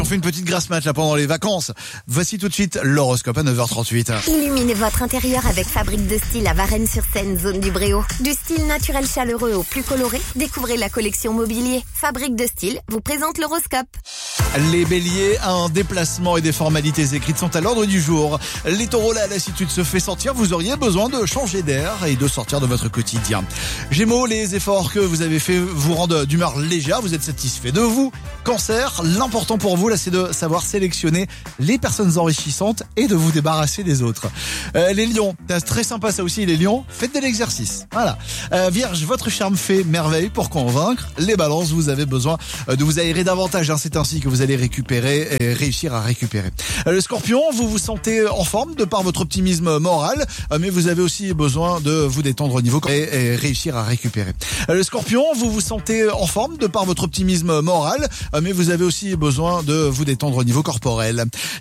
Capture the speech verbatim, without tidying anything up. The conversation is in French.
On fait une petite grasse mat là pendant les vacances. Voici tout de suite l'horoscope à neuf heures trente-huit. Illuminez votre intérieur avec Fabrique de Style à Varennes-sur-Seine, zone du Bréau. Du style naturel chaleureux au plus coloré, découvrez la collection mobilier. Fabrique de Style vous présente l'horoscope. Les béliers, un déplacement et des formalités écrites sont à l'ordre du jour. Les taureaux, la lassitude se fait sentir, vous auriez besoin de changer d'air et de sortir de votre quotidien. Gémeaux, les efforts que vous avez faits vous rendent d'humeur légère, vous êtes satisfait de vous. Cancer, l'important pour vous là c'est de savoir sélectionner les personnes enrichissantes et de vous débarrasser des autres. Euh, les lions, c'est très sympa ça aussi les lions, faites de l'exercice. Voilà. Euh, Vierge, votre charme fait merveille pour convaincre. Les balances, vous avez besoin de vous aérer davantage, hein. C'est ainsi que vous allez récupérer et réussir à récupérer. Euh, le scorpion, vous vous sentez en forme de par votre optimisme moral, euh, mais vous avez aussi besoin de vous détendre au niveau corps et, et réussir à récupérer. Euh, le scorpion, vous vous sentez en forme de par votre optimisme moral, euh, mais vous avez aussi besoin de vous détendre au niveau corporel.